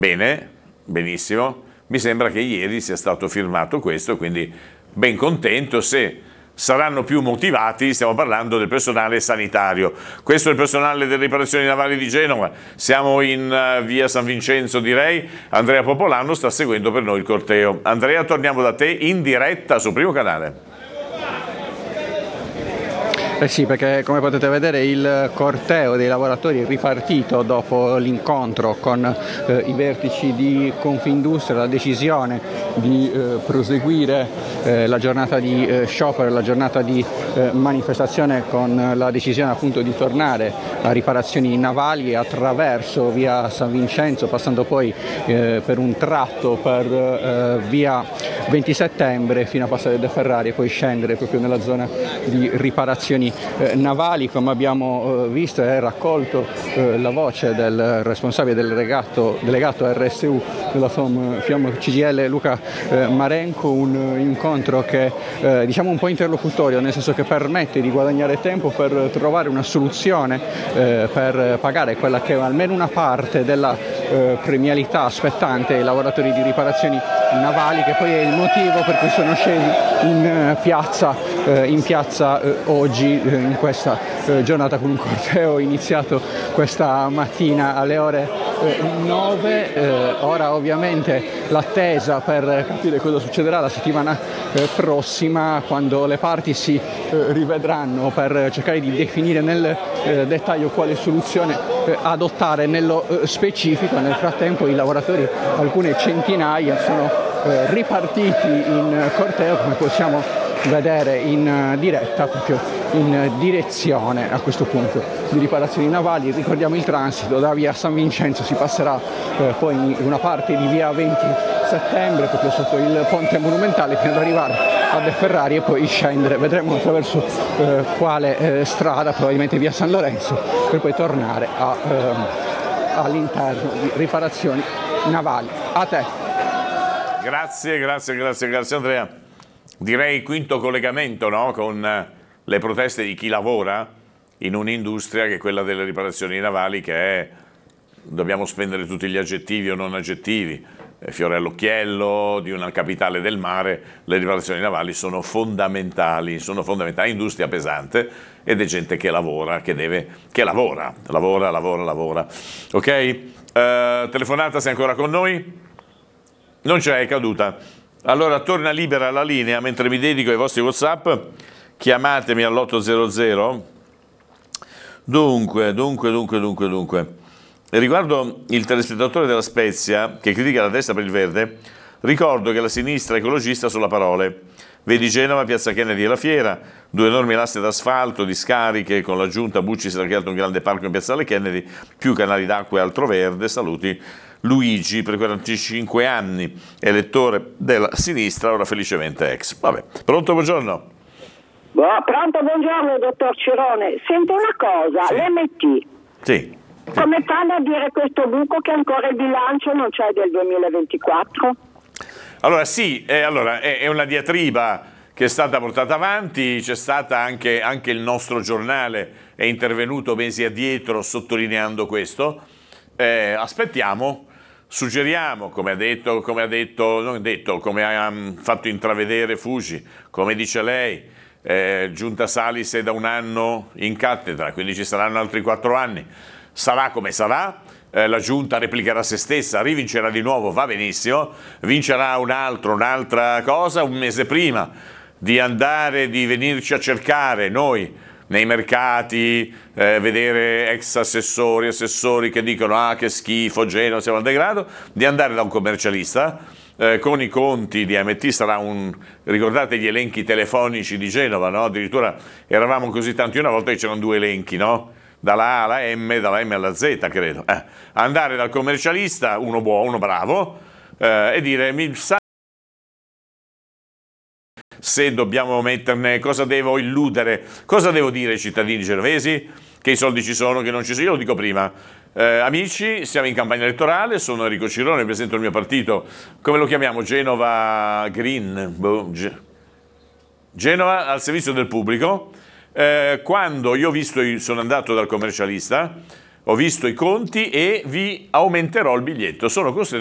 Bene, benissimo. Mi sembra che ieri sia stato firmato questo, quindi ben contento. Se saranno più motivati, stiamo parlando del personale sanitario. Questo è il personale delle riparazioni navali di Genova. Siamo in via San Vincenzo, direi. Andrea Popolano sta seguendo per noi il corteo. Andrea, torniamo da te in diretta sul primo canale. Sì, perché come potete vedere il corteo dei lavoratori è ripartito dopo l'incontro con i vertici di Confindustria, la decisione di proseguire la giornata di sciopero, la giornata di manifestazione con la decisione appunto di tornare a riparazioni navali attraverso via San Vincenzo, passando poi per un tratto per via 20 settembre fino a Piazza De Ferrari e poi scendere proprio nella zona di riparazioni navali. Come abbiamo visto è raccolto la voce del responsabile del delegato RSU della FIOM CGIL Luca Marenco, un incontro che diciamo un po' interlocutorio, nel senso che permette di guadagnare tempo per trovare una soluzione per pagare quella che è almeno una parte della premialità spettante ai lavoratori di riparazioni navali, che poi è il motivo per cui sono scesi in piazza oggi in questa giornata con un corteo iniziato questa mattina alle ore 9. Ora ovviamente l'attesa per capire cosa succederà la settimana prossima, quando le parti si rivedranno per cercare di definire nel dettaglio quale soluzione adottare nello specifico. Nel frattempo i lavoratori, alcune centinaia, sono ripartiti in corteo, come possiamo vedere in diretta, proprio in direzione a questo punto di riparazioni navali. Ricordiamo il transito: da via San Vincenzo si passerà poi in una parte di via 20 settembre, proprio sotto il ponte monumentale, fino ad arrivare a De Ferrari e poi scendere, vedremo attraverso quale strada, probabilmente via San Lorenzo, per poi tornare all'interno di riparazioni navali. A te. Grazie Andrea. Direi quinto collegamento, no? Con le proteste di chi lavora in un'industria che è quella delle riparazioni navali, che è, dobbiamo spendere tutti gli aggettivi o non aggettivi, fiore all'occhiello di una capitale del mare. Le riparazioni navali sono fondamentali, industria pesante, ed è gente che lavora, che lavora. Ok? Telefonata, sei ancora con noi? Non c'è, è caduta. Allora torna libera la linea mentre mi dedico ai vostri WhatsApp. Chiamatemi all'800. Dunque. Riguardo il telespettatore della Spezia che critica la destra per il verde, ricordo che la sinistra ecologista sulla parole. Vedi Genova, Piazza Kennedy e la Fiera, 2 enormi lastre d'asfalto, di scariche, con la giunta Bucci si era creato un grande parco in Piazzale Kennedy, più canali d'acqua e altro verde. Saluti Luigi, per 45 anni, elettore della sinistra, ora felicemente ex. Vabbè, pronto, buongiorno. Pronto, buongiorno dottor Cirone. Sento una cosa, sì. L'MT. Sì. Come fanno a dire questo buco che ancora il bilancio non c'è del 2024? Allora sì, è una diatriba che è stata portata avanti, c'è stata anche il nostro giornale è intervenuto mesi addietro sottolineando questo. Aspettiamo, suggeriamo, come ha fatto intravedere Fusi, come dice lei, Giunta Salis è da un anno in cattedra, quindi ci saranno altri 4 anni. Sarà come sarà, la Giunta replicherà se stessa, rivincerà di nuovo, va benissimo, vincerà un'altra cosa un mese prima di venirci a cercare noi nei mercati, vedere ex assessori che dicono che schifo, Genova, siamo al degrado, di andare da un commercialista con i conti di AMT. Ricordate gli elenchi telefonici di Genova, no? Addirittura eravamo così tanti una volta che c'erano 2 elenchi, no? Dalla A alla M, dalla M alla Z, credo. Andare dal commercialista, uno buono, uno bravo, e dire: mi sa se dobbiamo metterne, cosa devo illudere, cosa devo dire ai cittadini genovesi? Che i soldi ci sono, che non ci sono. Io lo dico prima. Amici, siamo in campagna elettorale, sono Enrico Cirone, rappresento il mio partito, come lo chiamiamo? Genova Green, Genova al servizio del pubblico. Quando io ho visto, sono andato dal commercialista, ho visto i conti e vi aumenterò il biglietto. Sono costretto